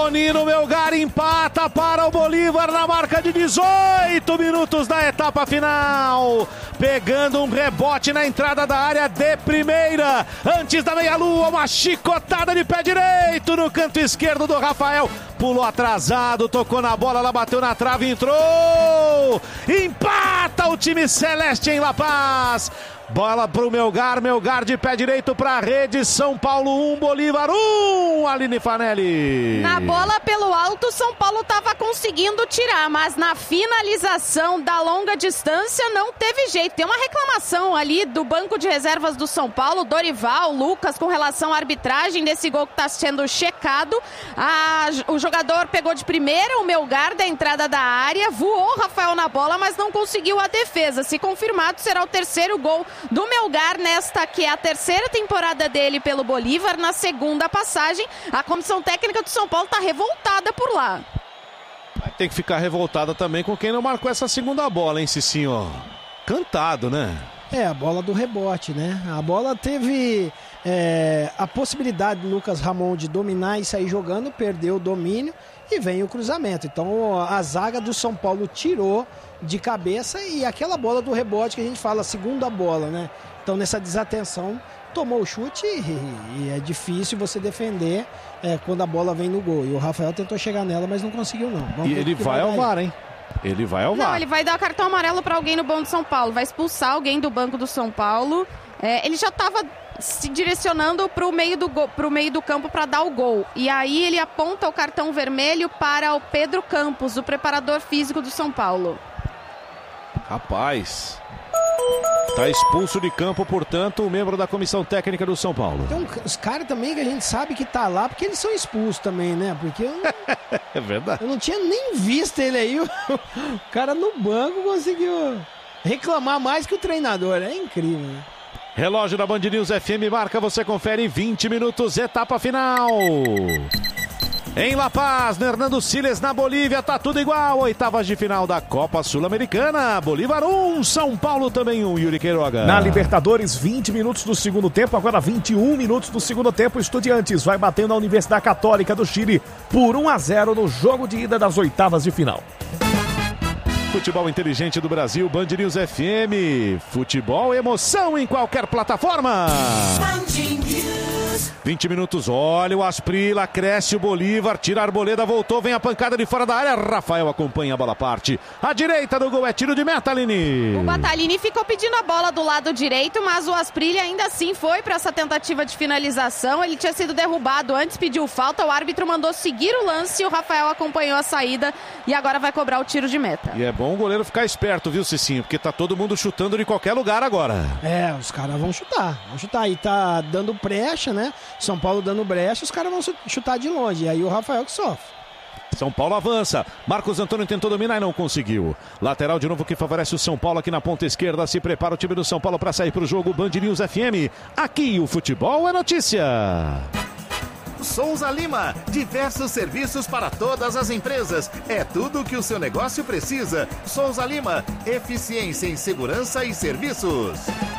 Nino Melgar empata para o Bolívar na marca de 18 minutos da etapa final. Pegando um rebote na entrada da área de primeira. Antes da meia-lua, uma chicotada de pé direito no canto esquerdo do Rafael. Pulou atrasado, tocou na bola, ela bateu na trave, entrou. Empata o time celeste em La Paz. Bola pro Melgar, Melgar de pé direito pra rede, São Paulo 1, Bolívar 1, Aline Fanelli. Na bola pelo alto, São Paulo tava conseguindo tirar, mas na finalização da longa distância não teve jeito. Tem uma reclamação ali do banco de reservas do São Paulo, Dorival, Lucas, com relação à arbitragem desse gol que tá sendo checado. O jogador pegou de primeira o Melgar da entrada da área, voou Rafael na bola, mas não conseguiu a defesa. Se confirmado, será o terceiro gol do Melgar nesta que é a terceira temporada dele pelo Bolívar. Na segunda passagem, a comissão técnica do São Paulo está revoltada por lá. Tem que ficar revoltada também com quem não marcou essa segunda bola, hein, Cicinho? Cantado, né? É, a bola do rebote, né? A bola teve a possibilidade do Lucas Ramon de dominar e sair jogando, perdeu o domínio e vem o cruzamento. Então a zaga do São Paulo tirou de cabeça e aquela bola do rebote que a gente fala, a segunda bola, né? Então nessa desatenção tomou o chute e é difícil você defender quando a bola vem no gol. E o Rafael tentou chegar nela, mas não conseguiu não. E ele vai ao VAR, hein? Ele vai ao VAR. Não, ele vai dar cartão amarelo para alguém no banco do São Paulo, vai expulsar alguém do banco do São Paulo. Ele já estava se direcionando para o meio do campo para dar o gol. E aí ele aponta o cartão vermelho para o Pedro Campos, o preparador físico do São Paulo. Rapaz, tá expulso de campo, portanto, o membro da comissão técnica do São Paulo. Então, os caras também que a gente sabe que tá lá, porque eles são expulsos também, né? Porque é verdade. Eu não tinha nem visto ele aí. O cara no banco conseguiu reclamar mais que o treinador. É incrível, né? Relógio da Band News FM marca, você confere 20 minutos, etapa final. Em La Paz, Hernando Siles, na Bolívia, tá tudo igual. Oitavas de final da Copa Sul-Americana. Bolívar 1, São Paulo também 1, Yuri Queiroga. Na Libertadores, 20 minutos do segundo tempo, agora 21 minutos do segundo tempo. Estudiantes vai batendo a Universidade Católica do Chile por 1-0 no jogo de ida das oitavas de final. Futebol inteligente do Brasil, Band News FM. Futebol, emoção em qualquer plataforma. 20 minutos, olha o Asprila, cresce o Bolívar, tira a Arboleda, voltou, vem a pancada de fora da área, Rafael acompanha, a bola parte. À direita do gol é tiro de meta, Aline. O Batalini ficou pedindo a bola do lado direito, mas o Asprila ainda assim foi para essa tentativa de finalização. Ele tinha sido derrubado antes, pediu falta, o árbitro mandou seguir o lance, o Rafael acompanhou a saída e agora vai cobrar o tiro de meta. E é bom o goleiro ficar esperto, viu, Cicinho? Porque tá todo mundo chutando de qualquer lugar agora. Os caras vão chutar. E tá dando brecha, né? São Paulo dando brecha, os caras vão chutar de longe. E aí o Rafael que sofre. São Paulo avança. Marcos Antônio tentou dominar e não conseguiu. Lateral de novo que favorece o São Paulo aqui na ponta esquerda. Se prepara o time do São Paulo para sair pro jogo. Band News FM. Aqui o futebol é notícia. Souza Lima, diversos serviços para todas as empresas. É tudo o que o seu negócio precisa. Souza Lima, eficiência em segurança e serviços.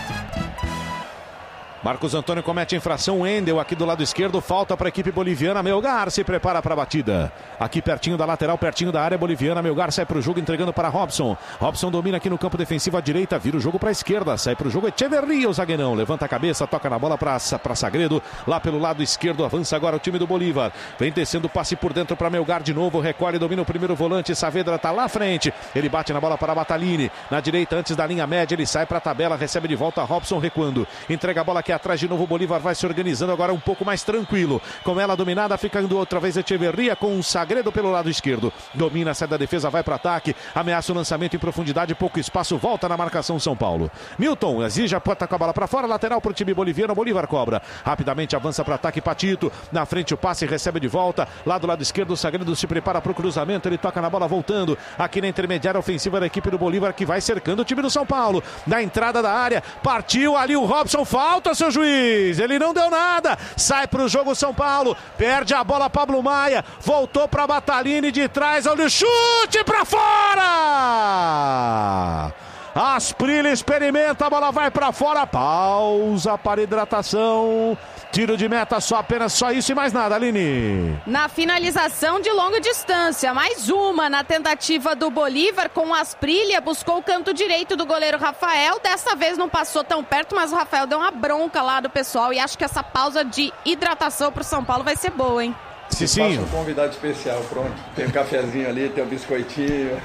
Marcos Antônio comete infração, Wendel aqui do lado esquerdo, falta para a equipe boliviana, Melgar se prepara para a batida. Aqui pertinho da lateral, pertinho da área boliviana, Melgar sai para o jogo entregando para Robson. Robson domina aqui no campo defensivo à direita, vira o jogo para a esquerda, sai para o jogo Echeverria, o zagueirão, levanta a cabeça, toca na bola para Sagredo, lá pelo lado esquerdo, avança agora o time do Bolívar. Vem descendo o passe por dentro para Melgar de novo, recolhe, domina o primeiro volante, Saavedra está lá à frente, ele bate na bola para Batalini, na direita antes da linha média, ele sai para a tabela, recebe de volta Robson recuando, entrega a bola aqui atrás de novo, o Bolívar vai se organizando agora um pouco mais tranquilo, com ela dominada, ficando outra vez Echeverria com o Sagredo pelo lado esquerdo, domina, sai da defesa, vai para ataque, ameaça o lançamento em profundidade, pouco espaço, volta na marcação São Paulo. Milton exige, bota com a bola para fora, lateral para o time boliviano, Bolívar cobra, rapidamente avança para ataque, Patito, na frente o passe, recebe de volta, lá do lado esquerdo o Sagredo se prepara para o cruzamento, ele toca na bola voltando, aqui na intermediária ofensiva da equipe do Bolívar, que vai cercando o time do São Paulo, na entrada da área, partiu ali o Robson, falta, seu juiz, ele não deu nada, sai para o jogo São Paulo, perde a bola Pablo Maia, voltou para Batalini de trás, olha o chute para fora! Asprilha experimenta, a bola vai para fora. Pausa para hidratação. Tiro de meta, apenas isso e mais nada, Aline. Na finalização de longa distância, mais uma na tentativa do Bolívar com Asprilha, buscou o canto direito do goleiro Rafael, dessa vez não passou tão perto, mas o Rafael deu uma bronca lá do pessoal e acho que essa pausa de hidratação pro São Paulo vai ser boa, hein? Cicinho. Um convidado especial, pronto. Tem um cafezinho ali, tem um biscoitinho.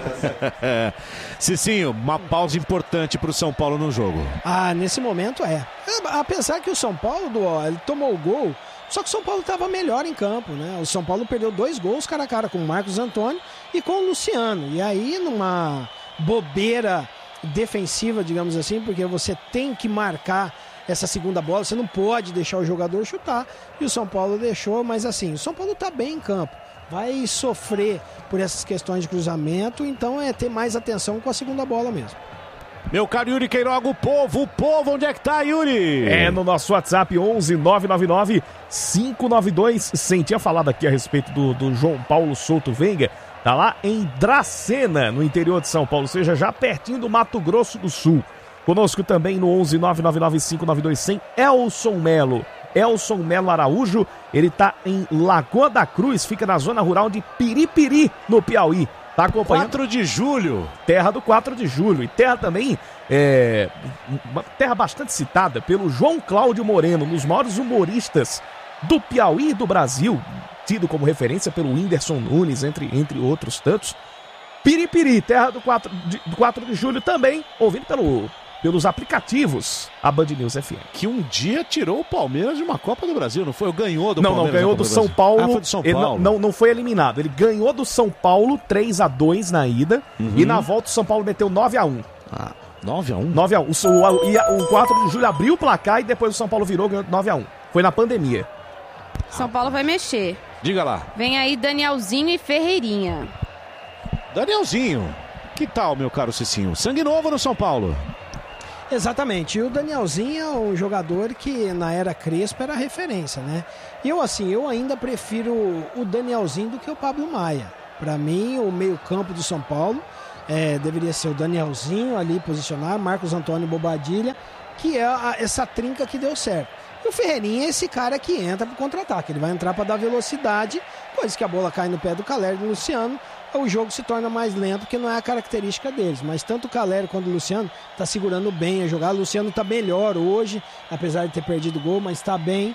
Cicinho, uma pausa importante para o São Paulo no jogo. Nesse momento apesar que o São Paulo, ele tomou o gol, só que o São Paulo estava melhor em campo, né? O São Paulo perdeu 2 gols cara a cara com o Marcos Antônio e com o Luciano. E aí, numa bobeira defensiva, digamos assim, porque você tem que marcar essa segunda bola, você não pode deixar o jogador chutar, e o São Paulo deixou, mas assim, o São Paulo está bem em campo, vai sofrer por essas questões de cruzamento, então é ter mais atenção com a segunda bola mesmo. Meu caro Yuri Queiroga, o povo, onde é que tá, Yuri? É no nosso WhatsApp 11 999 592 100. Tinha falado aqui a respeito do João Paulo Souto Venga, tá lá em Dracena, no interior de São Paulo, ou seja, já pertinho do Mato Grosso do Sul. Conosco também no 11 999 592 100, Elson Melo Araújo, ele tá em Lagoa da Cruz, fica na zona rural de Piripiri, no Piauí. Tá acompanhando 4 de julho. Terra do 4 de julho. E terra também, uma terra bastante citada pelo João Cláudio Moreno, um dos maiores humoristas do Piauí e do Brasil, tido como referência pelo Whindersson Nunes, entre outros tantos. Piripiri, terra do 4 de julho também, ouvindo pelos aplicativos, a Band News FM. Que um dia tirou o Palmeiras de uma Copa do Brasil, não foi? Ganhou do Palmeiras? Não, ganhou do São Paulo. Foi do São Paulo. Ele não foi eliminado. Ele ganhou do São Paulo 3-2 na ida. E na volta o São Paulo meteu 9-1. 9-1? 9-1. O 4 de julho abriu o placar e depois o São Paulo virou, ganhou 9-1. Foi na pandemia. São Paulo vai mexer. Diga lá. Vem aí Danielzinho e Ferreirinha. Danielzinho. Que tal, meu caro Cicinho? Sangue novo no São Paulo. Exatamente, e o Danielzinho é um jogador que na era Crespo era referência, né? E eu ainda prefiro o Danielzinho do que o Pablo Maia. Para mim, o meio-campo do São Paulo deveria ser o Danielzinho ali posicionar, Marcos Antônio Bobadilha, que é essa trinca que deu certo. E o Ferreirinha é esse cara que entra para o contra-ataque, ele vai entrar para dar velocidade, coisa que a bola cai no pé do Caleri e do Luciano, o jogo se torna mais lento, que não é a característica deles. Mas tanto o Caleri quanto o Luciano está segurando bem a jogada. O Luciano está melhor hoje, apesar de ter perdido o gol, mas está bem.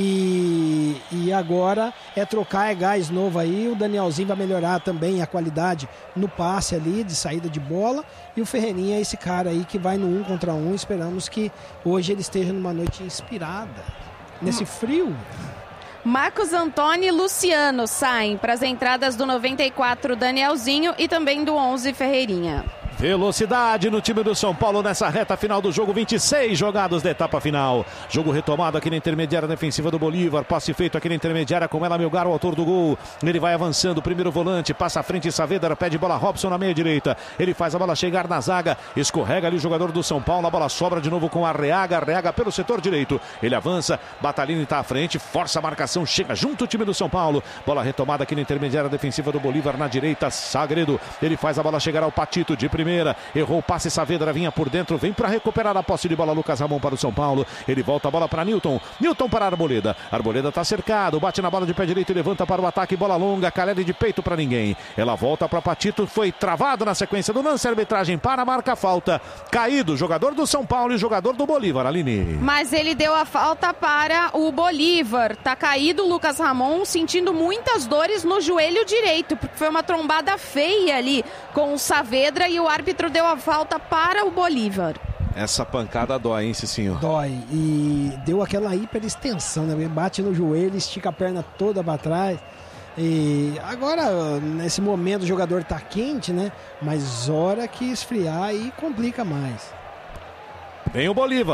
E agora é trocar, gás novo aí. O Danielzinho vai melhorar também a qualidade no passe ali, de saída de bola. E o Ferreirinha é esse cara aí que vai no 1 contra 1. Esperamos que hoje ele esteja numa noite inspirada. Nesse frio... Marcos Antônio e Luciano saem para as entradas do 94 Danielzinho e também do 11 Ferreirinha. Velocidade no time do São Paulo nessa reta final do jogo, 26 jogados da etapa final. Jogo retomado aqui na intermediária defensiva do Bolívar, passe feito aqui na intermediária com ela, Melgar, o autor do gol. Ele vai avançando, primeiro volante, passa à frente Saavedra, pede bola Robson na meia direita. Ele faz a bola chegar na zaga, escorrega ali o jogador do São Paulo, a bola sobra de novo com Arreaga pelo setor direito. Ele avança, Batalini está à frente, força a marcação, chega junto o time do São Paulo. Bola retomada aqui na intermediária defensiva do Bolívar, na direita, Sagredo. Ele faz a bola chegar ao Patito de primeira. Errou o passe, Saavedra vinha por dentro, vem para recuperar a posse de bola Lucas Ramon para o São Paulo. Ele volta a bola para Newton para Arboleda. Arboleda está cercado, bate na bola de pé direito e levanta para o ataque, bola longa, Caleri de peito para ninguém. Ela volta para Patito, foi travado na sequência do lance, a arbitragem para, marca falta. Caído, jogador do São Paulo e jogador do Bolívar, Aline. Mas ele deu a falta para o Bolívar. Tá caído o Lucas Ramon, sentindo muitas dores no joelho direito, porque foi uma trombada feia ali com o Saavedra e o árbitro deu a falta para o Bolívar. Essa pancada dói, hein, Cicinho? Dói. E deu aquela hiperextensão, né? Bate no joelho, estica a perna toda para trás. E agora, nesse momento, o jogador tá quente, né? Mas hora que esfriar e complica mais. Vem o Bolívar.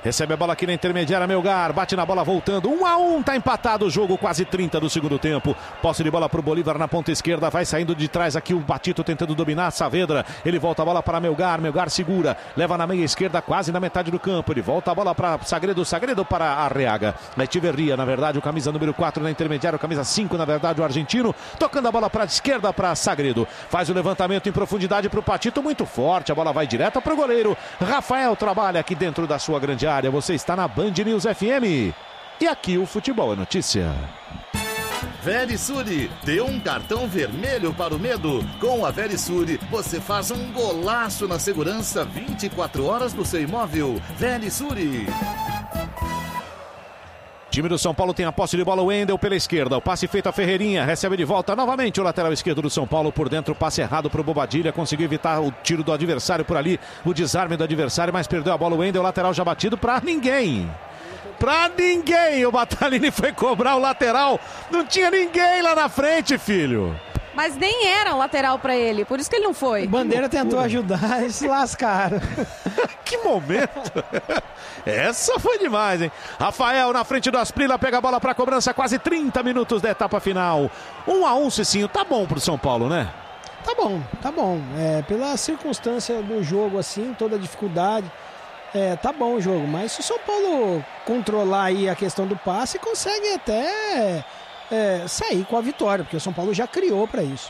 Recebe a bola aqui na intermediária, Melgar. Bate na bola voltando. 1-1, tá empatado o jogo, quase 30 do segundo tempo. Posse de bola pro Bolívar na ponta esquerda. Vai saindo de trás aqui o Batito tentando dominar. Saavedra. Ele volta a bola para Melgar. Melgar segura. Leva na meia esquerda, quase na metade do campo. Ele volta a bola para Sagredo. Sagredo para Arreaga. Echeverria, na verdade, o camisa número 4 na intermediária. O camisa 5, na verdade, o argentino. Tocando a bola para a esquerda para Sagredo. Faz o levantamento em profundidade pro Patito. Muito forte. A bola vai direta pro goleiro. Rafael trabalha aqui dentro da sua grande área. Você está na Band News FM. E aqui o futebol é notícia. Verisure, dê um cartão vermelho para o medo. Com a Verisure, você faz um golaço na segurança 24 horas do seu imóvel. Verisure. Time do São Paulo tem a posse de bola, o Wendel pela esquerda, o passe feito a Ferreirinha, recebe de volta novamente o lateral esquerdo do São Paulo por dentro, passe errado para o Bobadilha, conseguiu evitar o tiro do adversário por ali, o desarme do adversário, mas perdeu a bola o Wendel, lateral já batido para ninguém. Pra ninguém, o Batalini foi cobrar o lateral, não tinha ninguém lá na frente, filho. Mas nem era lateral pra ele, por isso que ele não foi. O Bandeira tentou ajudar e se lascaram. Que momento! Essa foi demais, hein? Rafael na frente do Asprila, pega a bola pra cobrança, quase 30 minutos da etapa final. 1-1, Cicinho, tá bom pro São Paulo, né? Tá bom. Pela circunstância do jogo, assim, toda a dificuldade, tá bom o jogo. Mas se o São Paulo controlar aí a questão do passe, consegue até sair com a vitória, porque o São Paulo já criou para isso.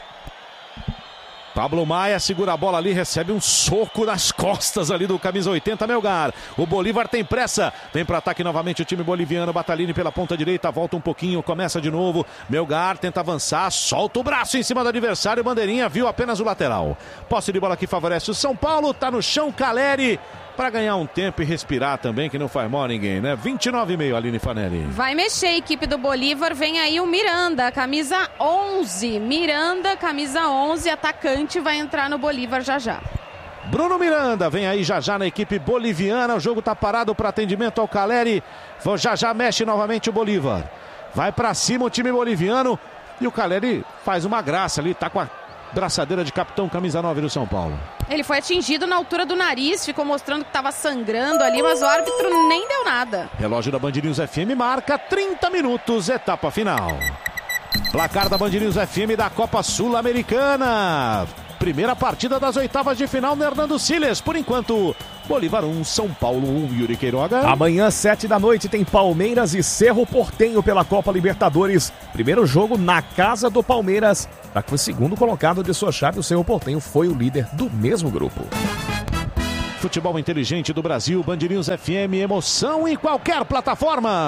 Pablo Maia segura a bola ali, recebe um soco nas costas ali do camisa 80, Melgar. O Bolívar tem pressa, vem para ataque novamente o time boliviano, Batalini pela ponta direita, volta um pouquinho, começa de novo. Melgar tenta avançar, solta o braço em cima do adversário, Bandeirinha viu apenas o lateral. Posse de bola que favorece o São Paulo, tá no chão Caleri. Para ganhar um tempo e respirar também, que não faz mal a ninguém, né? 29,5, Aline Fanelli. Vai mexer a equipe do Bolívar, vem aí o Miranda, camisa 11. Miranda, camisa 11, atacante, vai entrar no Bolívar já já. Bruno Miranda vem aí já já na equipe boliviana, o jogo tá parado para atendimento ao Caleri. Já já mexe novamente o Bolívar. Vai para cima o time boliviano e o Caleri faz uma graça ali, tá com a braçadeira de capitão, camisa 9 do São Paulo. Ele foi atingido na altura do nariz, ficou mostrando que estava sangrando ali, mas o árbitro nem deu nada. Relógio da Band News FM marca 30 minutos, etapa final. Placar da Band News FM da Copa Sul-Americana. Primeira partida das oitavas de final no Hernando Siles. Por enquanto, Bolívar 1, São Paulo 1, Yuri Queiroga. Amanhã, 7 da noite, tem Palmeiras e Cerro Porteño pela Copa Libertadores. Primeiro jogo na casa do Palmeiras. Para que foi segundo colocado de sua chave, o Cerro Porteño foi o líder do mesmo grupo. Futebol inteligente do Brasil, Band News FM, emoção em qualquer plataforma.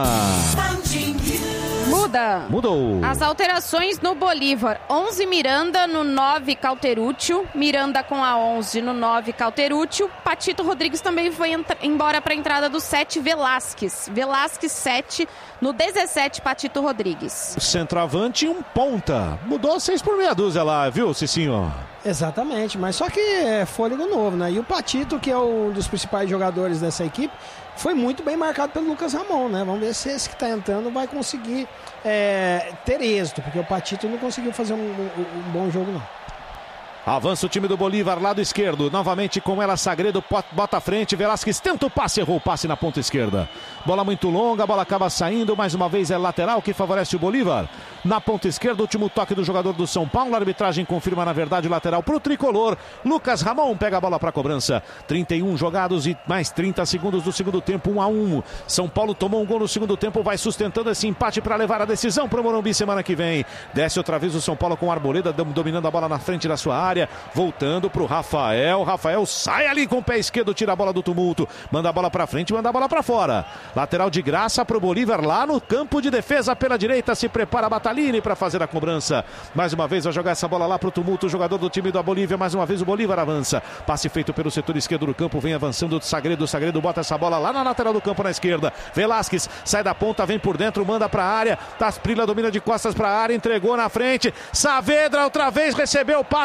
Mudou. As alterações no Bolívar. 11 Miranda, no 9 Cauterúcio. Miranda com a 11 no 9 Cauterúcio. Patito Rodrigues também foi embora para a entrada do 7 Velasquez. Velasquez 7 no 17 Patito Rodrigues. Centroavante, um ponta. Mudou 6 por meia dúzia lá, viu, Cicinho? Exatamente, mas só que é fôlego novo, né? E o Patito, que é um dos principais jogadores dessa equipe, foi muito bem marcado pelo Lucas Ramon, né? Vamos ver se esse que está entrando vai conseguir ter êxito, porque o Patito não conseguiu fazer um bom jogo, não. Avança o time do Bolívar, lado esquerdo. Novamente com ela, Sagredo bota à frente. Velasquez tenta o passe, errou o passe na ponta esquerda. Bola muito longa, a bola acaba saindo. Mais uma vez é lateral que favorece o Bolívar. Na ponta esquerda, último toque do jogador do São Paulo. A arbitragem confirma, na verdade, o lateral para o tricolor. Lucas Ramon pega a bola para a cobrança. 31 jogados e mais 30 segundos do segundo tempo, 1-1. São Paulo tomou um gol no segundo tempo, vai sustentando esse empate para levar a decisão para o Morumbi semana que vem. Desce outra vez o São Paulo com o Arboleda, dominando a bola na frente da sua área. Voltando para o Rafael. Rafael sai ali com o pé esquerdo, tira a bola do tumulto. Manda a bola para frente, manda a bola para fora. Lateral de graça para o Bolívar lá no campo de defesa pela direita. Se prepara a Batalini para fazer a cobrança. Mais uma vez vai jogar essa bola lá para o tumulto. O jogador do time da Bolívia. Mais uma vez o Bolívar avança. Passe feito pelo setor esquerdo do campo. Vem avançando o Sagredo. Sagredo bota essa bola lá na lateral do campo na esquerda. Velasquez sai da ponta, vem por dentro, manda para a área. Asprila domina de costas para a área, entregou na frente. Saavedra outra vez recebeu o passe, voltou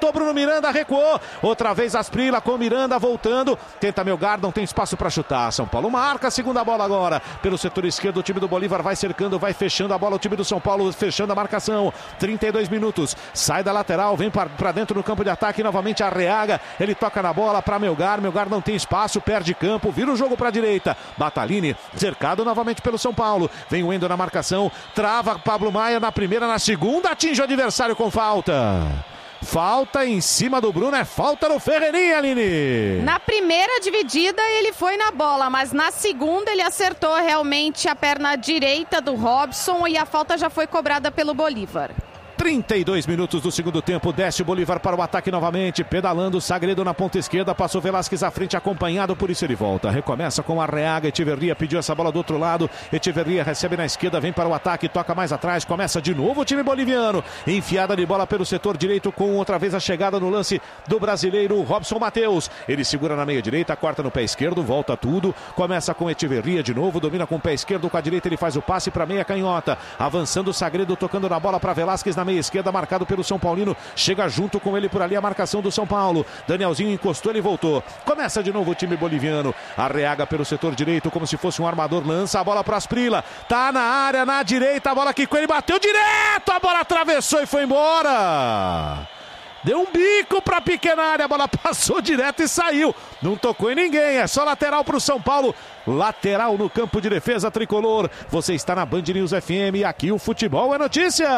voltou Bruno Miranda, recuou. Outra vez Asprilla com Miranda voltando. Tenta Melgar, não tem espaço para chutar. São Paulo marca a segunda bola agora. Pelo setor esquerdo, o time do Bolívar vai cercando, vai fechando a bola. O time do São Paulo fechando a marcação. 32 minutos. Sai da lateral, vem para dentro no campo de ataque. Novamente Arreaga. Ele toca na bola para Melgar. Melgar não tem espaço, perde campo. Vira o jogo para a direita. Batalini cercado novamente pelo São Paulo. Vem o Wendel na marcação. Trava Pablo Maia na primeira, na segunda. Atinge o adversário com falta. Falta em cima do Bruno, é falta no Ferreirinha, Aline. Na primeira dividida ele foi na bola, mas na segunda ele acertou realmente a perna direita do Robson e a falta já foi cobrada pelo Bolívar. 32 minutos do segundo tempo, desce o Bolívar para o ataque novamente, pedalando Sagredo na ponta esquerda, passou Velasquez à frente acompanhado, por isso ele volta, recomeça com Arreaga, Echeverria pediu essa bola do outro lado, Echeverria recebe na esquerda, vem para o ataque, toca mais atrás, começa de novo o time boliviano, enfiada de bola pelo setor direito com outra vez a chegada no lance do brasileiro Robson Matheus, ele segura na meia direita, corta no pé esquerdo, volta tudo, começa com Echeverria de novo, domina com o pé esquerdo, com a direita ele faz o passe para meia canhota, avançando Sagredo, tocando na bola para Velasquez na meia esquerda, marcado pelo São Paulino, chega junto com ele por ali a marcação do São Paulo, Danielzinho encostou, ele voltou, começa de novo o time boliviano, Arreaga pelo setor direito como se fosse um armador, lança a bola para Asprilla, tá na área, na direita, a bola quicou, ele bateu direto, a bola atravessou e foi embora. Deu um bico para a pequena área, a bola passou direto e saiu. Não tocou em ninguém, é só lateral para o São Paulo. Lateral no campo de defesa tricolor. Você está na Band News FM e aqui o futebol é notícia.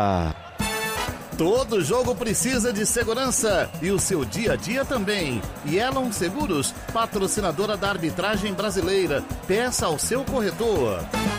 Todo jogo precisa de segurança e o seu dia a dia também. Yellow Seguros, patrocinadora da arbitragem brasileira. Peça ao seu corretor.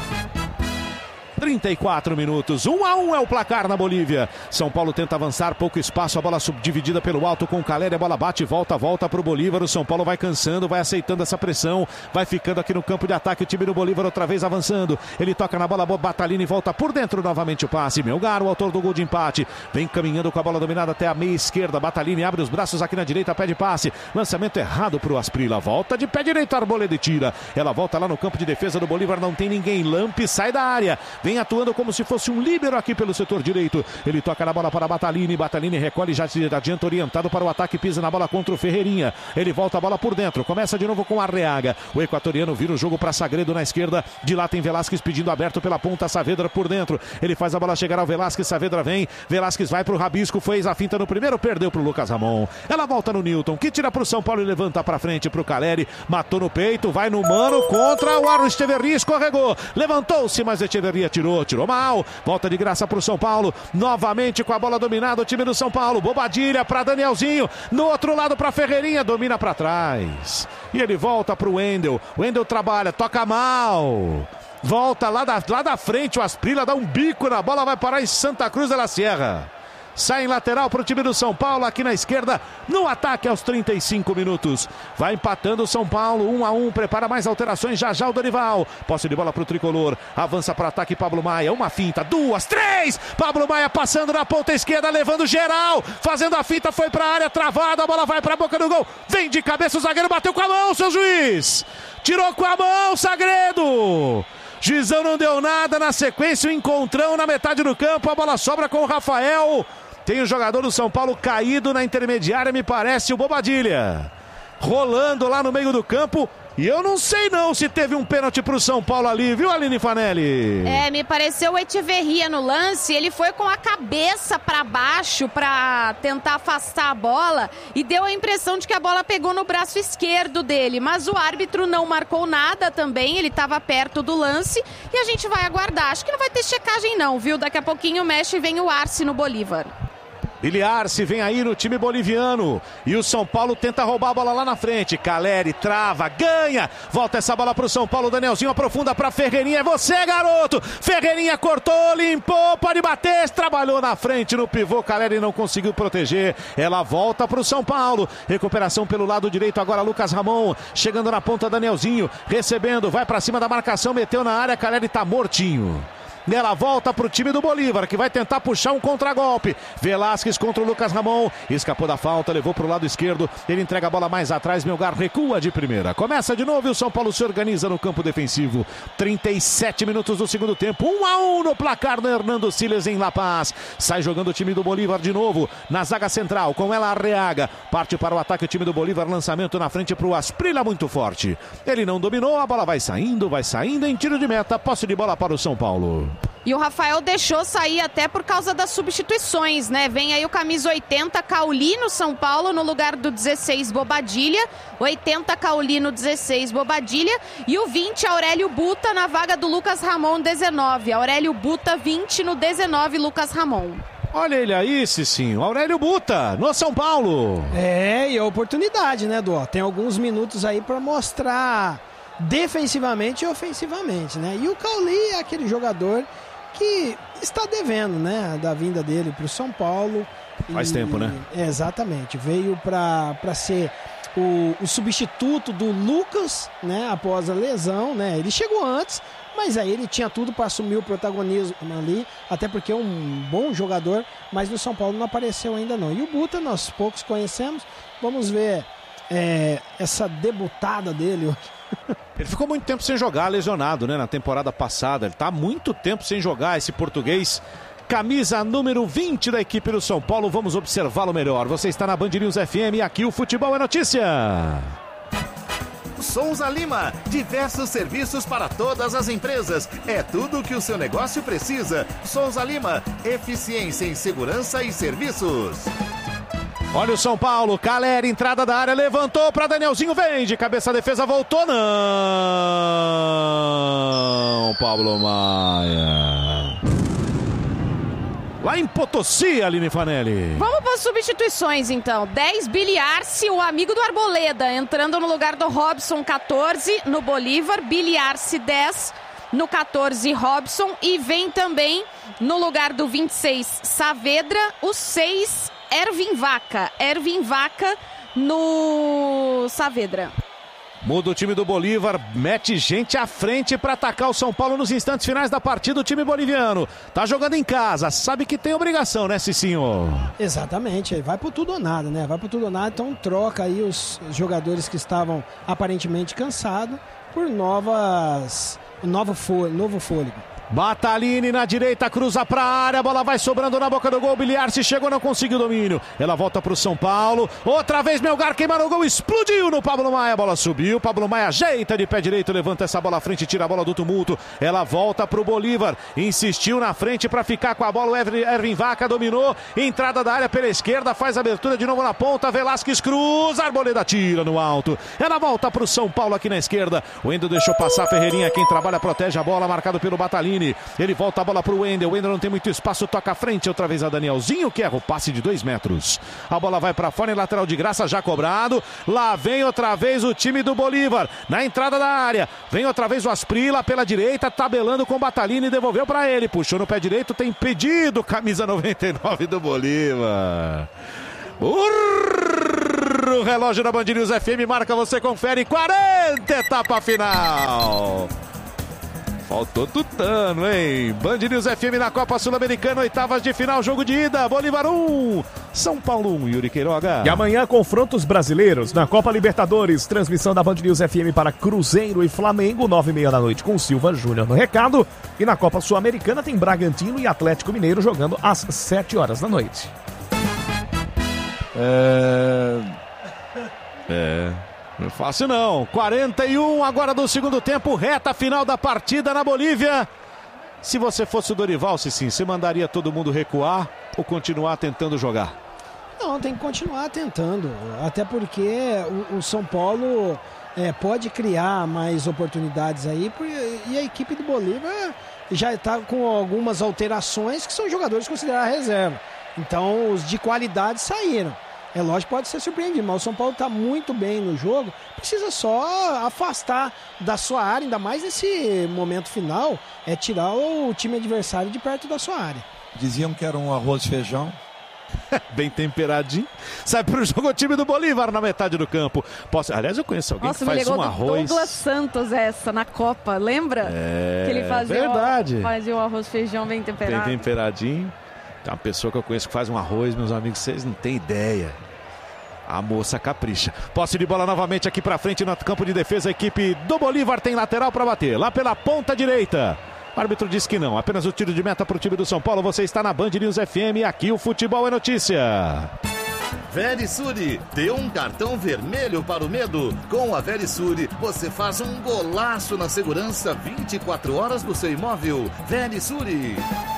34 minutos, 1-1 é o placar na Bolívia. São Paulo tenta avançar, pouco espaço, a bola subdividida pelo alto com o Caleri, a bola bate, volta pro Bolívar. O São Paulo vai cansando, vai aceitando essa pressão, vai ficando aqui no campo de ataque. O time do Bolívar outra vez avançando. Ele toca na bola, Batalini volta por dentro novamente o passe. Melgar, o autor do gol de empate, vem caminhando com a bola dominada até a meia esquerda. Batalini abre os braços aqui na direita, pede passe. Lançamento errado pro Asprilla, volta de pé direito, Arboleda e tira. Ela volta lá no campo de defesa do Bolívar, não tem ninguém. Lampe sai da área, vem atuando como se fosse um líbero aqui pelo setor direito. Ele toca na bola para Batalini. Batalini recolhe, já se adianta orientado para o ataque, pisa na bola contra o Ferreirinha. Ele volta a bola por dentro, começa de novo com Arreaga. O equatoriano vira o jogo para Sagredo na esquerda. De lá tem Velasquez pedindo aberto pela ponta, Saavedra por dentro. Ele faz a bola chegar ao Velasquez, Saavedra vem. Velasquez vai para o rabisco, fez a finta no primeiro, perdeu para o Lucas Ramon. Ela volta no Newton, que tira para o São Paulo e levanta para frente para o Caleri. Matou no peito, vai no mano contra o Aro Echeverria, escorregou. Levantou-se, mas Echeverria tirou mal. Volta de graça para o São Paulo. Novamente com a bola dominada o time do São Paulo. Bobadilha para Danielzinho. No outro lado para Ferreirinha. Domina para trás. E ele volta para o Wendel. O Wendel trabalha, toca mal. Volta lá da frente. O Asprilla dá um bico na bola. Vai parar em Santa Cruz de la Sierra. Sai em lateral para o time do São Paulo, aqui na esquerda, no ataque aos 35 minutos. Vai empatando o São Paulo, 1-1, prepara mais alterações, já o Dorival. Posse de bola para o tricolor, avança para ataque Pablo Maia, uma finta, 2, 3. Pablo Maia passando na ponta esquerda, levando geral, fazendo a finta, foi para a área, travada, a bola vai para a boca do gol. Vem de cabeça o zagueiro, bateu com a mão, seu juiz. Tirou com a mão, Sagredo. Juizão não deu nada, na sequência o encontrão na metade do campo, a bola sobra com o Rafael. Tem o jogador do São Paulo caído na intermediária, me parece o Bobadilha. Rolando lá no meio do campo. E eu não sei não se teve um pênalti pro São Paulo ali, viu, Aline Fanelli? Me pareceu o Echeverria no lance, ele foi com a cabeça para baixo para tentar afastar a bola e deu a impressão de que a bola pegou no braço esquerdo dele, mas o árbitro não marcou nada também, ele estava perto do lance e a gente vai aguardar. Acho que não vai ter checagem não, viu? Daqui a pouquinho mexe e vem o Arce no Bolívar. Billy Arce vem aí no time boliviano. E o São Paulo tenta roubar a bola lá na frente. Caleri trava, ganha. Volta essa bola pro São Paulo. Danielzinho aprofunda pra Ferreirinha. É você, garoto. Ferreirinha cortou, limpou, pode bater. Trabalhou na frente no pivô. Caleri não conseguiu proteger. Ela volta pro São Paulo. Recuperação pelo lado direito. Agora Lucas Ramon. Chegando na ponta, Danielzinho. Recebendo, vai pra cima da marcação. Meteu na área. Caleri tá mortinho. Ela volta para o time do Bolívar, que vai tentar puxar um contragolpe. Velasquez contra o Lucas Ramon. Escapou da falta, levou para o lado esquerdo. Ele entrega a bola mais atrás. Melgar recua de primeira. Começa de novo e o São Paulo se organiza no campo defensivo. 37 minutos do segundo tempo. 1-1 no placar do Hernando Siles em La Paz. Sai jogando o time do Bolívar de novo. Na zaga central, com ela Arreaga. Parte para o ataque o time do Bolívar. Lançamento na frente para o Asprilla, muito forte. Ele não dominou, a bola vai saindo em tiro de meta. Posse de bola para o São Paulo. E o Rafael deixou sair até por causa das substituições, né? Vem aí o camisa 80, Cauli no São Paulo, no lugar do 16, Bobadilha. 80, Cauli no 16, Bobadilha. E o 20, Aurélio Buta, na vaga do Lucas Ramon, 19. Aurélio Buta, 20 no 19, Lucas Ramon. Olha ele aí, Cicinho. Aurélio Buta, no São Paulo. E a oportunidade, né, Dó? Tem alguns minutos aí para mostrar defensivamente e ofensivamente, né? E o Cauli é aquele jogador que está devendo, né, da vinda dele para o São Paulo. Faz tempo, né? Exatamente. Veio para ser o substituto do Lucas, né, após a lesão, né? Ele chegou antes, mas aí ele tinha tudo para assumir o protagonismo ali, até porque é um bom jogador, mas no São Paulo não apareceu ainda não. E o Buta, nós poucos conhecemos, vamos ver essa debutada dele hoje. Ele ficou muito tempo sem jogar, lesionado, né, na temporada passada. Ele está há muito tempo sem jogar, esse português. Camisa número 20 da equipe do São Paulo. Vamos observá-lo melhor. Você está na Band News FM, aqui o futebol é notícia. Souza Lima, diversos serviços para todas as empresas. É tudo o que o seu negócio precisa. Souza Lima, eficiência em segurança e serviços. Olha o São Paulo, Caleri, entrada da área, levantou para Danielzinho, vem de cabeça, a defesa voltou, não, Pablo Maia. Lá em Potosí, Aline Fanelli. Vamos para as substituições, então. 10, Billy Arce, o amigo do Arboleda, entrando no lugar do Robson, 14, no Bolívar. Billy Arce, 10, no 14, Robson. E vem também, no lugar do 26, Saavedra, o 6, Ervin Vaca. Ervin Vaca no Saavedra. Muda o time do Bolívar, mete gente à frente para atacar o São Paulo nos instantes finais da partida. O time boliviano tá jogando em casa, sabe que tem obrigação, né, Cicinho? Exatamente, vai pro tudo ou nada, né? Vai pro tudo ou nada, então troca aí os jogadores que estavam aparentemente cansados por novo fôlego. Batalini na direita, cruza pra área, a bola vai sobrando na boca do gol, Biliarce chegou, não conseguiu domínio, ela volta pro São Paulo, outra vez Melgar queima no gol, explodiu no Pablo Maia, a bola subiu, Pablo Maia ajeita de pé direito, levanta essa bola à frente, tira a bola do tumulto, ela volta pro Bolívar, insistiu na frente pra ficar com a bola, o Ervin Vaca dominou, entrada da área pela esquerda, faz abertura de novo na ponta, Velasquez cruza, Arboleda tira no alto, ela volta pro São Paulo aqui na esquerda, o Wendel deixou passar, Ferreirinha, quem trabalha protege a bola, marcado pelo Batalini. Ele volta a bola para o Wendel. O Wendel não tem muito espaço, toca à frente. Outra vez a Danielzinho, que erra o passe de 2 metros. A bola vai para fora em lateral de graça, já cobrado. Lá vem outra vez o time do Bolívar. Na entrada da área. Vem outra vez o Asprilla pela direita, tabelando com o Batalini. Devolveu para ele. Puxou no pé direito, tem pedido. Camisa 99 do Bolívar. O relógio da Band News FM marca, você confere. 40, etapa final. Faltou tutano, hein? Band News FM na Copa Sul-Americana, oitavas de final, jogo de ida, Bolívar 1, São Paulo 1, Yuri Queiroga. E amanhã, confrontos brasileiros na Copa Libertadores, transmissão da Band News FM para Cruzeiro e Flamengo, 9h30 da noite, com Silva Júnior no recado. E na Copa Sul-Americana tem Bragantino e Atlético Mineiro jogando às 7h da noite. Não é fácil não, 41 agora do segundo tempo, reta final da partida na Bolívia. Se você fosse o Dorival, sim, você mandaria todo mundo recuar ou continuar tentando jogar? Não, tem que continuar tentando, até porque o São Paulo pode criar mais oportunidades aí, e a equipe do Bolívar já está com algumas alterações que são jogadores considerados reserva, então os de qualidade saíram. É lógico, pode ser surpreendido, mas o São Paulo está muito bem no jogo, precisa só afastar da sua área, ainda mais nesse momento final, tirar o time adversário de perto da sua área. Diziam que era um arroz e feijão, Bem temperadinho. Sai pro jogo o time do Bolívar na metade do campo. Aliás, eu conheço alguém que faz um arroz. Douglas Santos na Copa, lembra? Que ele fazia o arroz feijão bem temperado. Bem temperadinho. Tem uma pessoa que eu conheço que faz um arroz, meus amigos, vocês não têm ideia. A moça capricha. Posse de bola novamente aqui pra frente no campo de defesa. A equipe do Bolívar tem lateral pra bater. Lá pela ponta direita. O árbitro diz que não. Apenas o tiro de meta pro time do São Paulo. Você está na Band News FM. Aqui o futebol é notícia. Verisure, dê um cartão vermelho para o medo. Com a Verisure, você faz um golaço na segurança 24 horas do seu imóvel. Verisure.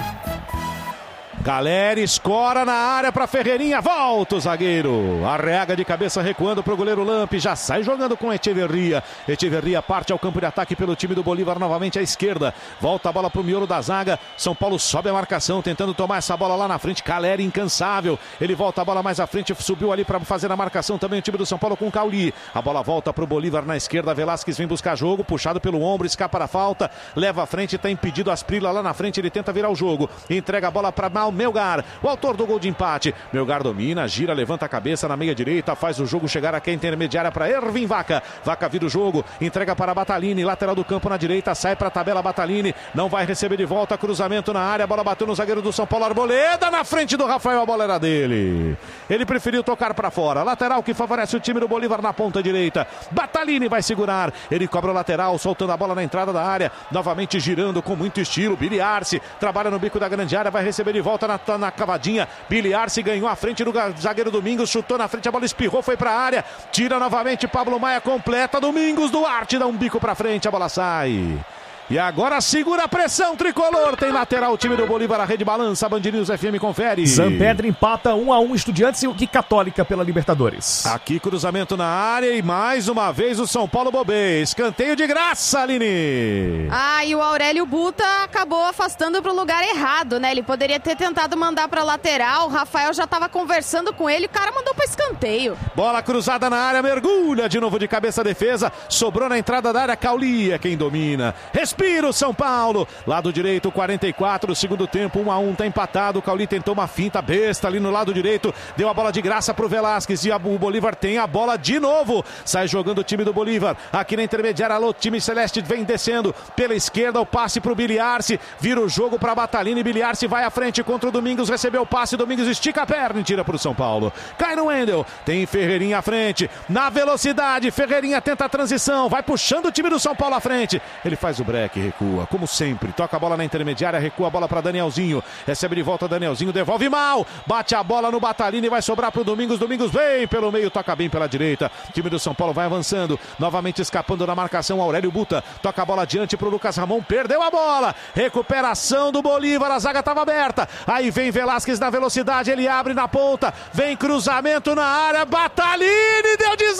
Galera, escora na área para Ferreirinha, volta o zagueiro, arrega de cabeça recuando para o goleiro Lampe, já sai jogando com Echeverria. Echeverria parte ao campo de ataque pelo time do Bolívar novamente à esquerda, volta a bola para o miolo da zaga, São Paulo sobe a marcação, tentando tomar essa bola lá na frente, Caleri incansável, ele volta a bola mais à frente, subiu ali para fazer a marcação também o time do São Paulo com Cauli, a bola volta para o Bolívar na esquerda, Velasquez vem buscar jogo, puxado pelo ombro, escapa da falta, leva à frente, está impedido Asprilla lá na frente, ele tenta virar o jogo, entrega a bola para Melgar, o autor do gol de empate. Melgar domina, gira, levanta a cabeça na meia direita, faz o jogo chegar aqui a intermediária para Ervin Vaca. Vaca vira o jogo, entrega para Batalini, lateral do campo na direita, sai para a tabela Batalini, não vai receber de volta, cruzamento na área, a bola bateu no zagueiro do São Paulo, Arboleda na frente do Rafael, a bola era dele. Ele preferiu tocar para fora, lateral que favorece o time do Bolívar na ponta direita. Batalini vai segurar, ele cobra o lateral, soltando a bola na entrada da área, novamente girando com muito estilo, Billy Arce, trabalha no bico da grande área, vai receber de volta na cavadinha, Billy Arce ganhou a frente do zagueiro Domingos, chutou na frente, a bola espirrou, foi pra área, tira novamente Pablo Maia, completa, Domingos, Duarte dá um bico pra frente, a bola sai. E agora segura a pressão, tricolor. Tem lateral o time do Bolívar, a rede balança, Band News FM confere. Zampedra empata 1-1, Estudiantes e Católica pela Libertadores. Aqui cruzamento na área e mais uma vez o São Paulo bobeia. Escanteio de graça, Aline. E o Aurélio Buta acabou afastando pro lugar errado, né? Ele poderia ter tentado mandar pra lateral, o Rafael já tava conversando com ele, o cara mandou pra escanteio. Bola cruzada na área, mergulha de novo de cabeça a defesa, sobrou na entrada da área, Cauli é quem domina. Respira o São Paulo, lado direito, 44, segundo tempo, 1-1, tá empatado, o Cauli tentou uma finta besta ali no lado direito, deu a bola de graça pro Velasquez e o Bolívar tem a bola de novo, sai jogando o time do Bolívar, aqui na intermediária, alô, time celeste vem descendo pela esquerda, o passe pro Billy Arce, vira o jogo pra Batalini, Billy Arce vai à frente contra o Domingos, recebeu o passe, Domingos estica a perna e tira pro São Paulo, cai no Wendel, tem Ferreirinha à frente, na velocidade, Ferreirinha tenta a transição, vai puxando o time do São Paulo à frente, ele faz o break, recua, como sempre, toca a bola na intermediária, recua a bola para Danielzinho, recebe de volta Danielzinho, devolve mal, bate a bola no Batalini, vai sobrar pro Domingos, Domingos vem pelo meio, toca bem pela direita, o time do São Paulo vai avançando, novamente escapando da marcação, Aurélio Buta, toca a bola adiante pro Lucas Ramon, perdeu a bola, recuperação do Bolívar, a zaga estava aberta, aí vem Velasquez na velocidade, ele abre na ponta, vem cruzamento na área, Batalini deu de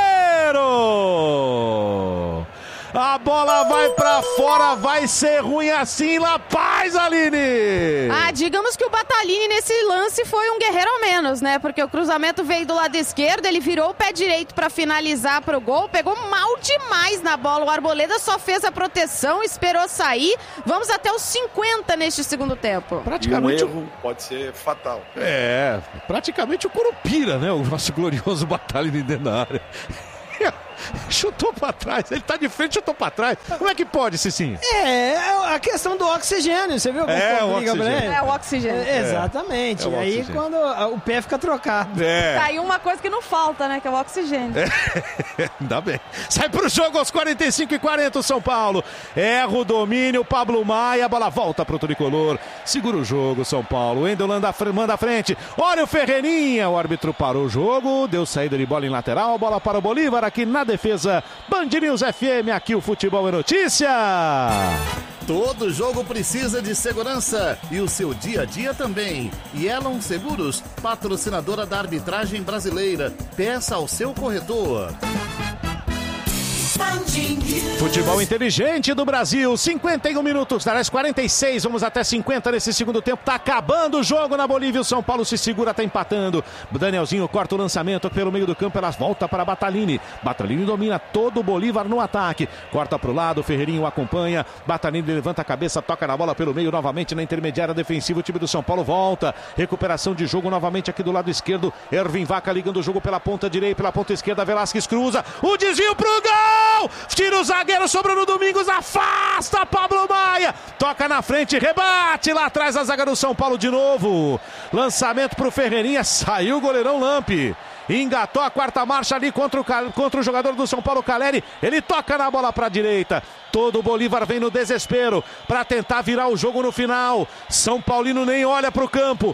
zagueiro! A bola vai pra fora, vai ser ruim assim, La Paz, Aline! Digamos que o Batalini nesse lance foi um guerreiro ao menos, né? Porque o cruzamento veio do lado esquerdo, ele virou o pé direito pra finalizar pro gol, pegou mal demais na bola, o Arboleda só fez a proteção, esperou sair, vamos até os 50 neste segundo tempo. Praticamente um erro pode ser fatal. Praticamente o Curupira, né? O nosso glorioso Batalini dentro da área. Chutou pra trás, ele tá de frente, chutou pra trás. Como é que pode, Cicinho? A questão do oxigênio, você viu? O oxigênio. O oxigênio. Exatamente. O aí oxigênio. quando o pé fica trocado. Tá aí uma coisa que não falta, né? Que é o oxigênio. Ainda bem. Sai pro jogo aos 45 e 40 o São Paulo. Erra o domínio, Pablo Maia, a bola volta pro tricolor. Segura o jogo, São Paulo. Wendel manda à frente. Olha o Ferreirinha. O árbitro parou o jogo, deu saída de bola em lateral. Bola para o Bolívar aqui na defesa. Band News FM, aqui o futebol é notícia. Todo jogo precisa de segurança e o seu dia a dia também. Yellow Seguros, patrocinadora da arbitragem brasileira. Peça ao seu corretor. Futebol inteligente do Brasil, 51 minutos, aliás 46, vamos até 50 nesse segundo tempo, tá acabando o jogo na Bolívia, o São Paulo se segura, tá empatando, Danielzinho corta o lançamento pelo meio do campo, ela volta para Batalini domina todo o Bolívar no ataque, corta pro lado, Ferreirinho acompanha, Batalini levanta a cabeça, toca na bola pelo meio, novamente na intermediária defensiva, o time do São Paulo volta, recuperação de jogo novamente aqui do lado esquerdo, Ervin Vaca ligando o jogo pela ponta direita, pela ponta esquerda, Velasquez cruza, o desvio pro gol, tira o zagueiro, sobrou no Domingos, afasta Pablo Maia, toca na frente, rebate lá atrás a zaga do São Paulo de novo, lançamento pro Ferreirinha, saiu o goleirão Lampe, engatou a quarta marcha ali contra o jogador do São Paulo, Caleri, ele toca na bola para a direita, todo o Bolívar vem no desespero para tentar virar o jogo no final, São Paulino nem olha para o campo,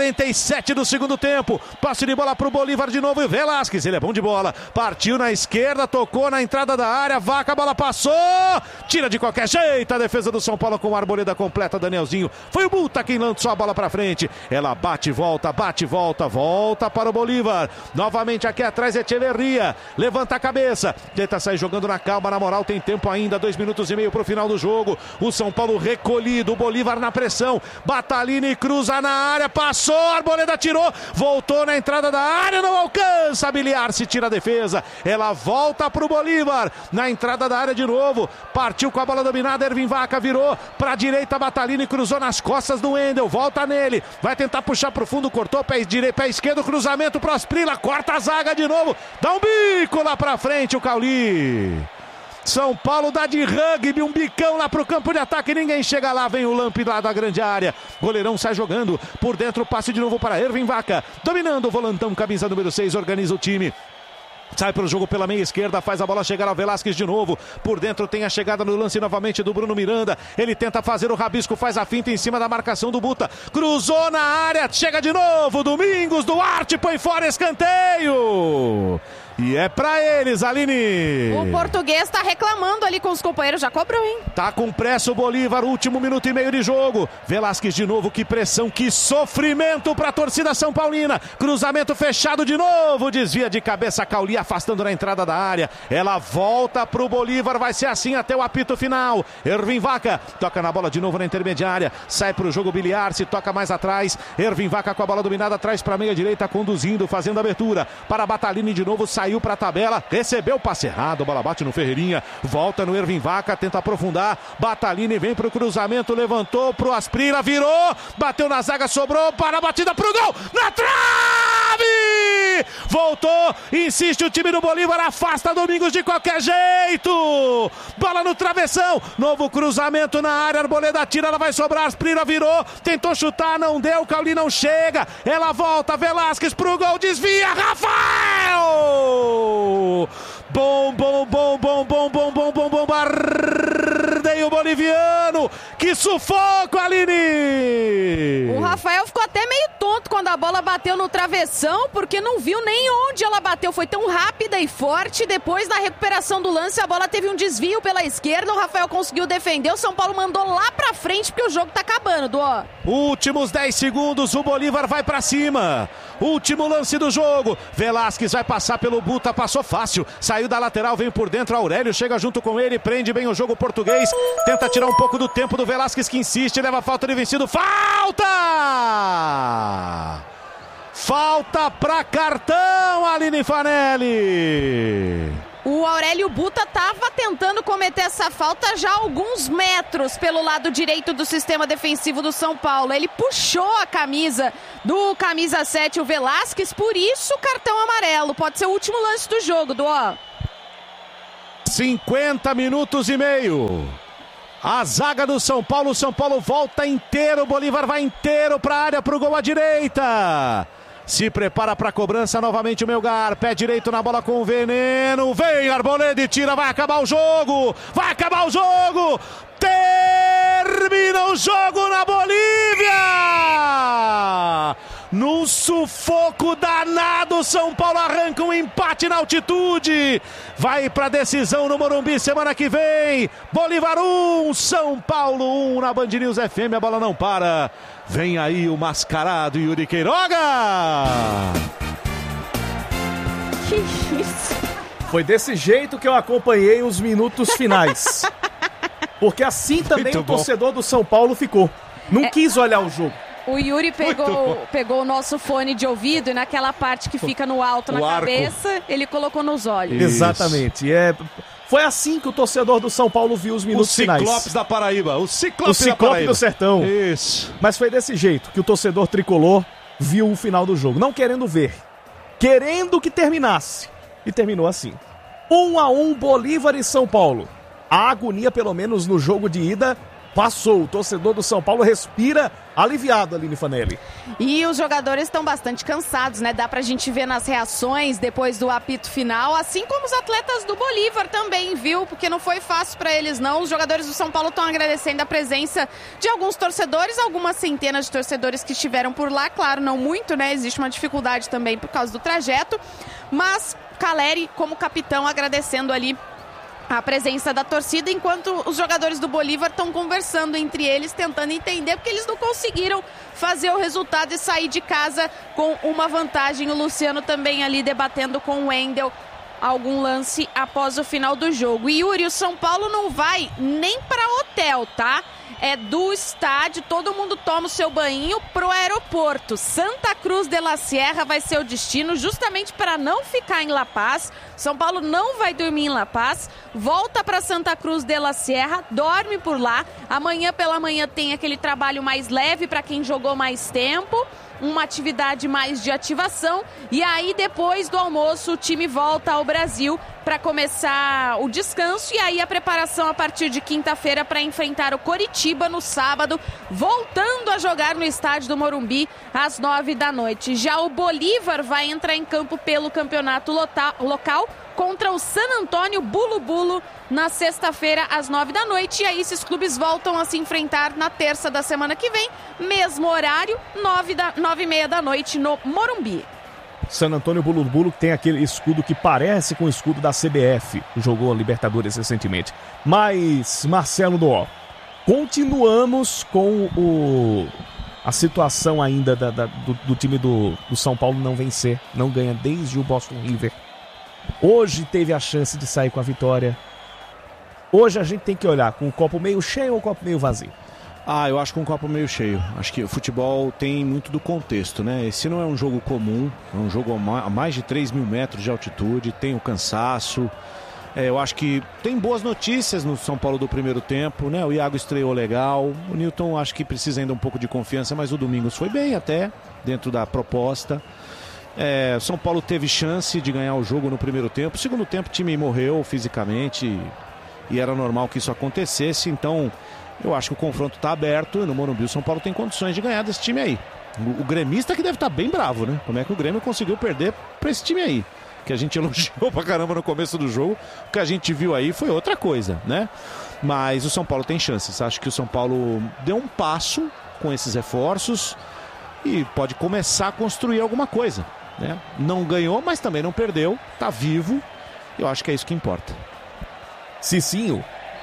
47 do segundo tempo, passe de bola para o Bolívar de novo, e Velasquez, ele é bom de bola, partiu na esquerda, tocou na entrada da área, Vaca, a bola passou, tira de qualquer jeito a defesa do São Paulo com a arboleda completa, Danielzinho, foi o Buta quem lançou a bola para frente, ela bate, volta para o Bolívar, novamente aqui atrás Echeverria, levanta a cabeça, tenta sair jogando na calma, na moral, tem tempo ainda, 2 minutos e meio para o final do jogo, o São Paulo recolhido, o Bolívar na pressão, Batalini cruza na área, passou, a arboleda tirou, voltou na entrada da área, não alcança, Biliar se tira a defesa, ela volta para o Bolívar, na entrada da área de novo, partiu com a bola dominada, Ervin Vaca virou para a direita, Batalini cruzou nas costas do Wendel, volta nele, vai tentar puxar para o fundo, cortou, pé esquerdo, cruzamento para Asprila, corta a zaga de novo, dá um bico lá pra frente o Cauli. São Paulo dá de rugby, um bicão lá pro campo de ataque, ninguém chega lá, vem o Lampe lá da grande área, goleirão sai jogando, por dentro passe de novo para Ervin Vaca, dominando o volantão, camisa número 6, organiza o time. Sai para o jogo pela meia esquerda, faz a bola chegar ao Velasquez de novo, por dentro tem a chegada no lance novamente do Bruno Miranda, ele tenta fazer o rabisco, faz a finta em cima da marcação do Buta, cruzou na área, chega de novo, Domingos, Duarte, põe fora, escanteio! E é pra eles, Aline. O português tá reclamando ali com os companheiros, já cobrou, hein? Tá com pressa o Bolívar, último minuto e meio de jogo. Velasquez de novo, que pressão, que sofrimento pra torcida São Paulina. Cruzamento fechado de novo, desvia de cabeça Cauli, afastando na entrada da área. Ela volta pro Bolívar, vai ser assim até o apito final. Ervin Vaca toca na bola de novo na intermediária, sai pro jogo Biliar, se toca mais atrás. Ervin Vaca com a bola dominada atrás pra meia direita, conduzindo, fazendo abertura para Batalini de novo, saiu para a tabela, recebeu o passe errado, a bola bate no Ferreirinha, volta no Ervin Vaca, tenta aprofundar, Batalini vem para o cruzamento, levantou pro Asprila, virou, bateu na zaga, sobrou para a batida pro gol, na trave! Voltou, insiste o time do Bolívar, afasta Domingos de qualquer jeito, bola no travessão, novo cruzamento na área, Arboleda tira, ela vai sobrar, Asprila virou, tentou chutar, não deu, Cauli não chega, ela volta, Velasquez pro gol, desvia, Rafael! Bombardeio boliviano, que sufoco, Aline! O Rafael ficou até meio tonto quando a bola bateu no travessão, porque não viu nem onde ela bateu, foi tão rápida e forte. Depois da recuperação do lance, a bola teve um desvio pela esquerda, o Rafael conseguiu defender, o São Paulo mandou lá pra frente, porque o jogo tá acabando, Duó. Últimos 10 segundos, o Bolívar vai pra cima, último lance do jogo, Velasquez vai passar pelo Buta, passou fácil, saiu da lateral, vem por dentro, Aurélio chega junto com ele, prende bem o jogo português, tenta tirar um pouco do tempo do Velasquez, que insiste, leva a falta de vencido, falta pra cartão, Aline Fanelli. O Aurélio Buta estava tentando cometer essa falta já há alguns metros pelo lado direito do sistema defensivo do São Paulo. Ele puxou a camisa do camisa 7, o Velasquez, por isso o cartão amarelo. Pode ser o último lance do jogo, Duó. 50 minutos e meio. A zaga do São Paulo volta inteiro, o Bolívar vai inteiro para a área, para o gol à direita. Se prepara para a cobrança novamente o Melgar, pé direito na bola com o Veneno, vem Arboleda e tira, vai acabar o jogo, termina o jogo na Bolívia! Num sufoco danado, São Paulo arranca um empate na altitude, vai para a decisão no Morumbi semana que vem. Bolívar 1, São Paulo 1 na Band News FM, a bola não para. Vem aí o mascarado Yuri Queiroga. Que isso? Foi desse jeito que eu acompanhei os minutos finais. Porque assim também Muito o bom. torcedor do São Paulo ficou. Não quis olhar o jogo. O Yuri pegou o nosso fone de ouvido e naquela parte que fica no alto na O arco. cabeça, ele colocou nos olhos. Isso. Exatamente. Foi assim que o torcedor do São Paulo viu os O minutos finais. Ciclopes da Paraíba. O O Ciclope da Ciclope Paraíba. do Sertão. Isso. Mas foi desse jeito que o torcedor tricolor viu o final do jogo. Não querendo ver. Querendo que terminasse. E terminou assim. 1-1 Bolívar e São Paulo. A agonia, pelo menos no jogo de ida, passou. O torcedor do São Paulo respira aliviado, Aline Fanelli. E os jogadores estão bastante cansados, né? Dá pra gente ver nas reações depois do apito final, assim como os atletas do Bolívar também, viu? Porque não foi fácil pra eles, não. Os jogadores do São Paulo estão agradecendo a presença de alguns torcedores, algumas centenas de torcedores que estiveram por lá. Claro, não muito, né? Existe uma dificuldade também por causa do trajeto. Mas Caleri, como capitão, agradecendo ali a presença da torcida, enquanto os jogadores do Bolívar estão conversando entre eles, tentando entender, porque eles não conseguiram fazer o resultado e sair de casa com uma vantagem. O Luciano também ali debatendo com o Wendel algum lance após o final do jogo. E Yuri, o São Paulo não vai nem para hotel, tá? É do estádio, todo mundo toma o seu banho pro aeroporto. Santa Cruz de la Sierra vai ser o destino, justamente para não ficar em La Paz. São Paulo não vai dormir em La Paz, volta para Santa Cruz de la Sierra, dorme por lá. Amanhã pela manhã tem aquele trabalho mais leve para quem jogou mais tempo, uma atividade mais de ativação, e aí depois do almoço o time volta ao Brasil para começar o descanso, e aí a preparação a partir de quinta-feira para enfrentar o Coritiba no sábado, voltando a jogar no estádio do Morumbi às 9h. Já o Bolívar vai entrar em campo pelo campeonato local contra o San Antônio Bulu na sexta-feira às 9h. E aí esses clubes voltam a se enfrentar na terça da semana que vem, mesmo horário, 9h30 no Morumbi. San Antônio Bulu que tem aquele escudo que parece com o escudo da CBF, jogou a Libertadores recentemente. Mas, Marcelo Doó, continuamos com a situação ainda do time do São Paulo não vencer, não ganha desde o Boston River. Hoje teve a chance de sair com a vitória. Hoje a gente tem que olhar com o copo meio cheio ou o copo meio vazio? Eu acho que um copo meio cheio. Acho que o futebol tem muito do contexto, né? Esse não é um jogo comum, é um jogo a mais de 3 mil metros de altitude, tem o cansaço. Eu acho que tem boas notícias no São Paulo do primeiro tempo, né? O Iago estreou legal, o Newton acho que precisa ainda um pouco de confiança, mas o Domingos foi bem até, dentro da proposta. São Paulo teve chance de ganhar o jogo no primeiro tempo. Segundo tempo o time morreu fisicamente e era normal que isso acontecesse. Então eu acho que o confronto está aberto e no Morumbi o São Paulo tem condições de ganhar desse time aí. O gremista que deve estar bem bravo, né? Como é que o Grêmio conseguiu perder para esse time aí? Que a gente elogiou pra caramba no começo do jogo. O que a gente viu aí foi outra coisa, né? Mas o São Paulo tem chances. Acho que o São Paulo deu um passo com esses reforços e pode começar a construir alguma coisa, né? Não ganhou, mas também não perdeu. Tá vivo. Eu acho que é isso que importa. Cicinho,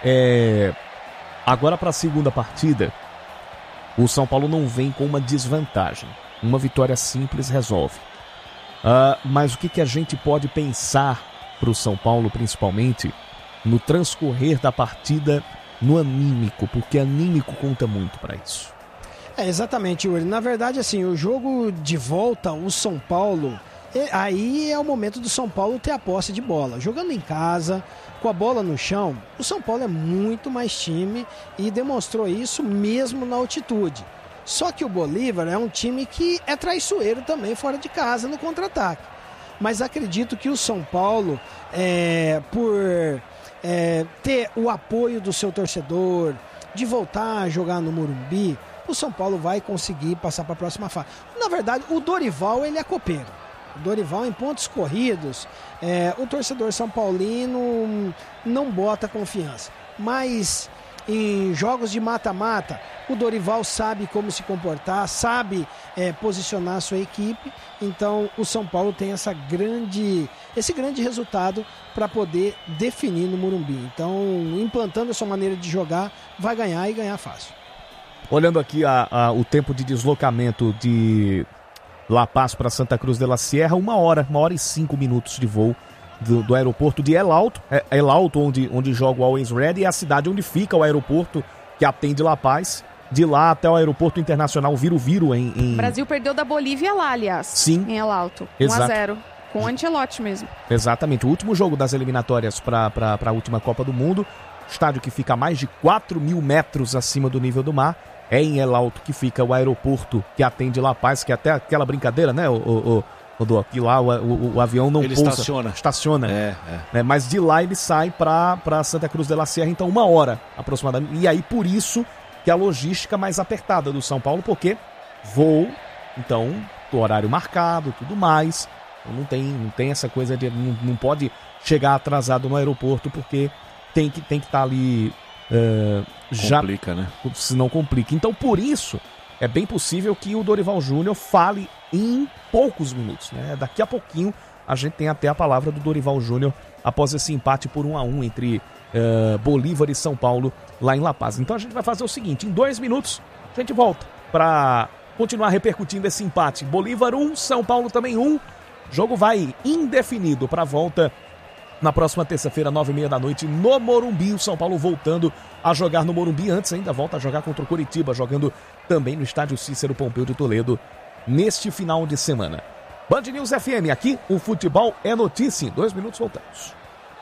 agora para a segunda partida, o São Paulo não vem com uma desvantagem. Uma vitória simples resolve. Mas o que a gente pode pensar para o São Paulo, principalmente, no transcorrer da partida, no anímico? Porque anímico conta muito para isso. Exatamente, Yuri. Na verdade, assim, o jogo de volta, o São Paulo, aí é o momento do São Paulo ter a posse de bola. Jogando em casa, com a bola no chão, o São Paulo é muito mais time e demonstrou isso mesmo na altitude. Só que o Bolívar é um time que é traiçoeiro também fora de casa no contra-ataque. Mas acredito que o São Paulo, por ter o apoio do seu torcedor, de voltar a jogar no Morumbi, o São Paulo vai conseguir passar para a próxima fase. Na verdade, o Dorival, ele é copeiro. O Dorival em pontos corridos, o torcedor são paulino não bota confiança. Mas em jogos de mata-mata, o Dorival sabe como se comportar, sabe posicionar a sua equipe. Então o São Paulo tem esse grande resultado para poder definir no Morumbi. Então, implantando a sua maneira de jogar, vai ganhar e ganhar fácil. Olhando aqui o tempo de deslocamento de La Paz para Santa Cruz de la Sierra, 1 hora e 5 minutos de voo do aeroporto de El Alto. El Alto, onde joga o Always Ready, é a cidade onde fica o aeroporto que atende La Paz. De lá até o aeroporto internacional Viru-Viru em... O Brasil perdeu da Bolívia lá, aliás. Sim. Em El Alto. Exato. 1-0. Com o Ancelotti mesmo. Exatamente. O último jogo das eliminatórias para a última Copa do Mundo. Estádio que fica a mais de 4.000 metros acima do nível do mar. É em El Alto que fica o aeroporto que atende La Paz, que é até aquela brincadeira, né, que lá o avião não ele pousa. Estaciona. Né, mas de lá ele sai para Santa Cruz de la Sierra, então 1 hora aproximadamente. E aí por isso que a logística mais apertada do São Paulo, porque voo, então, o horário marcado, tudo mais. Não tem essa coisa de... Não pode chegar atrasado no aeroporto, porque tem que estar ali... Complica, né? Se não complica. Então, por isso, é bem possível que o Dorival Júnior fale em poucos minutos, né? Daqui a pouquinho, a gente tem até a palavra do Dorival Júnior após esse empate por 1-1 entre Bolívar e São Paulo lá em La Paz. Então a gente vai fazer o seguinte, em 2 minutos a gente volta para continuar repercutindo esse empate. Bolívar 1, São Paulo também 1. O jogo vai indefinido para a volta na próxima terça-feira, 9h30 da noite, no Morumbi. O São Paulo voltando a jogar no Morumbi. Antes ainda volta a jogar contra o Coritiba, jogando também no estádio Cícero Pompeu de Toledo neste final de semana. Band News FM, aqui o futebol é notícia. Em 2 minutos voltamos.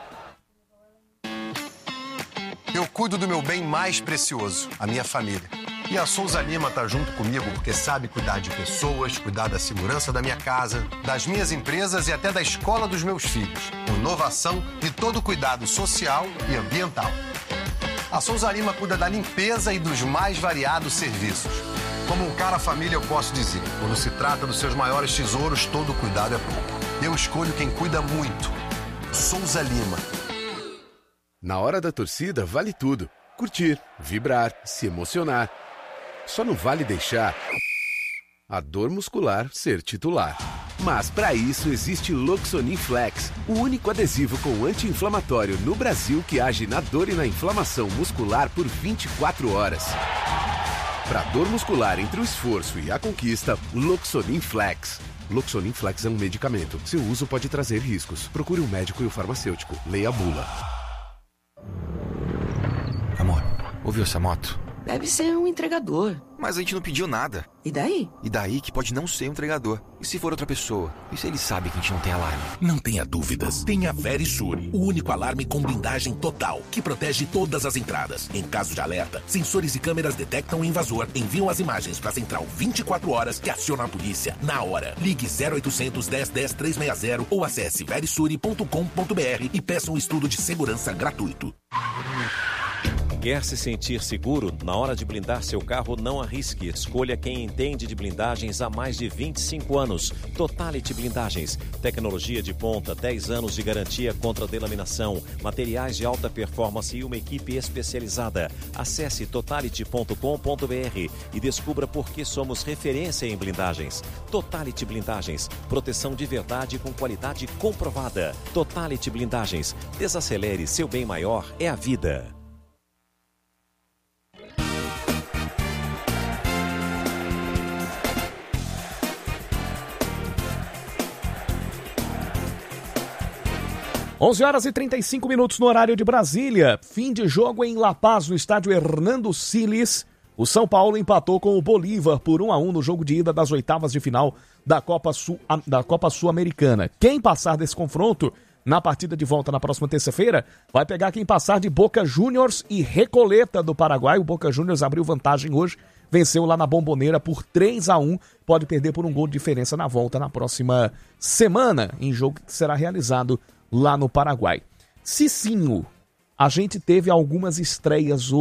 Eu cuido do meu bem mais precioso, a minha família. E a Souza Lima está junto comigo porque sabe cuidar de pessoas, cuidar da segurança da minha casa, das minhas empresas e até da escola dos meus filhos. Com inovação e todo cuidado social e ambiental. A Souza Lima cuida da limpeza e dos mais variados serviços. Como um cara família, eu posso dizer, quando se trata dos seus maiores tesouros, todo cuidado é pouco. Eu escolho quem cuida muito. Souza Lima. Na hora da torcida, vale tudo. Curtir, vibrar, se emocionar. Só não vale deixar a dor muscular ser titular. Mas para isso existe Loxonin Flex, o único adesivo com anti-inflamatório no Brasil que age na dor e na inflamação muscular por 24 horas. Para dor muscular entre o esforço e a conquista, Loxonin Flex. Loxonin Flex é um medicamento. Seu uso pode trazer riscos. Procure um médico e o farmacêutico. Leia a bula. Amor, ouviu essa moto? Deve ser um entregador. Mas a gente não pediu nada. E daí? E daí que pode não ser um entregador. E se for outra pessoa? E se ele sabe que a gente não tem alarme? Não tenha dúvidas. Tem a Verisur, o único alarme com blindagem total, que protege todas as entradas. Em caso de alerta, sensores e câmeras detectam o invasor, enviam as imagens para a central 24 horas que aciona a polícia na hora. Ligue 0800 1010 360 ou acesse verisure.com.br e peça um estudo de segurança gratuito. Quer se sentir seguro? Na hora de blindar seu carro, não arrisque. Escolha quem entende de blindagens há mais de 25 anos. Totality Blindagens. Tecnologia de ponta, 10 anos de garantia contra delaminação, materiais de alta performance e uma equipe especializada. Acesse totality.com.br e descubra por que somos referência em blindagens. Totality Blindagens. Proteção de verdade com qualidade comprovada. Totality Blindagens. Desacelere, seu bem maior é a vida. Onze horas e 35 minutos no horário de Brasília. Fim de jogo em La Paz, no estádio Hernando Siles. O São Paulo empatou com o Bolívar por 1-1 no jogo de ida das oitavas de final da Copa Sul-Americana. Quem passar desse confronto na partida de volta na próxima terça-feira vai pegar quem passar de Boca Juniors e Recoleta do Paraguai. O Boca Juniors abriu vantagem hoje, venceu lá na Bomboneira por 3-1. Pode perder por um gol de diferença na volta na próxima semana, em jogo que será realizado lá no Paraguai. Cicinho, a gente teve algumas estreias hoje.